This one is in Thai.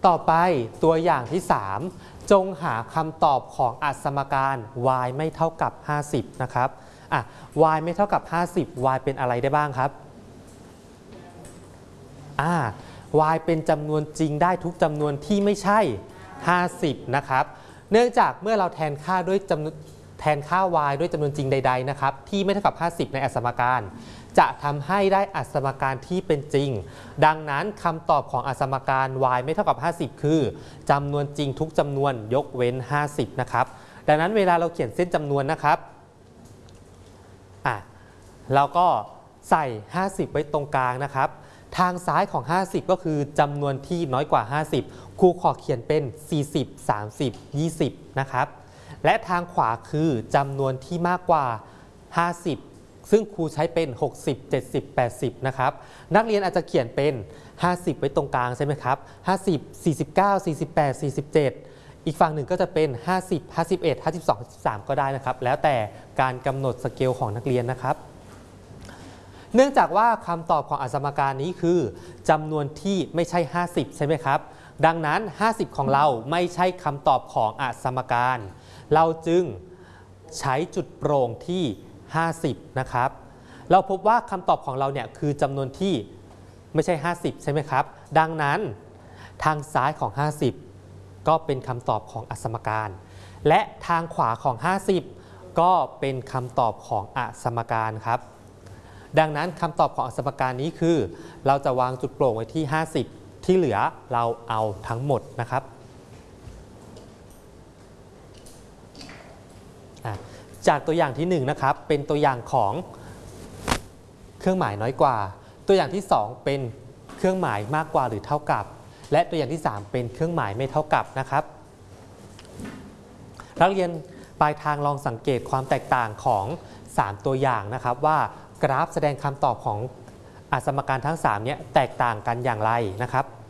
ต่อไปตัวอย่างที่ 3จงหาคำตอบของอสมการ y ไม่เท่ากับ 50 นะครับy ไม่เท่ากับ 50 y เป็นอะไรได้บ้างครับy เป็นจำนวนจริงได้ทุกจำนวนที่ไม่ใช่ 50 นะครับเนื่องจากเมื่อเราแทนค่าy ด้วยจำนวนจริงใดๆนะครับที่ไม่เท่ากับ 50 ในอสมการจะทำให้ได้อสมการที่เป็นจริงดังนั้นคำตอบของอสมการ y ไม่เท่ากับ 50 คือจำนวนจริงทุกจำนวนยกเว้น 50 นะครับดังนั้นเวลาเราเขียนเส้นจำนวนนะครับเราก็ใส่ 50 ไว้ตรงกลางนะครับทางซ้ายของ 50 ก็คือจำนวนที่น้อยกว่า 50 ครูขอเขียนเป็น 40 30 20 นะครับและทางขวาคือจำนวนที่มากกว่า 50 ซึ่งครูใช้เป็น 60 70 80 นะครับนักเรียนอาจจะเขียนเป็น 50 ไว้ตรงกลางใช่ไหมครับ 50 49 48 47 อีกฝั่งหนึ่งก็จะเป็น 50 51 52 53 ก็ได้นะครับแล้วแต่การกำหนดสเกลของนักเรียนนะครับเนื่องจากว่าคำตอบของอสมการนี้คือจำนวนที่ไม่ใช่ 50 ใช่ไหมครับดังนั้น 50 ของเราไม่ใช่คำตอบของอสมการเราจึงใช้จุดโปร่งที่ 50 นะครับเราพบว่าคำตอบของเราเนี่ยคือจำนวนที่ไม่ใช่ 50 ใช่ไหมครับดังนั้นทางซ้ายของ 50 ก็เป็นคำตอบของอสมการและทางขวาของ 50 ก็เป็นคำตอบของอสมการครับดังนั้นคำตอบของอสมการนี้คือเราจะวางจุดโปร่งไว้ที่ 50 ที่เหลือเราเอาทั้งหมดนะครับจากตัวอย่างที่1นะครับเป็นตัวอย่างของเครื่องหมายน้อยกว่าตัวอย่างที่2เป็นเครื่องหมายมากกว่าหรือเท่ากับและตัวอย่างที่3เป็นเครื่องหมายไม่เท่ากับนะครับนักเรียนปลายทางลองสังเกตความแตกต่างของ3ตัวอย่างนะครับว่ากราฟแสดงคำตอบของอสมการทั้ง3เนี่ยแตกต่างกันอย่างไรนะครับ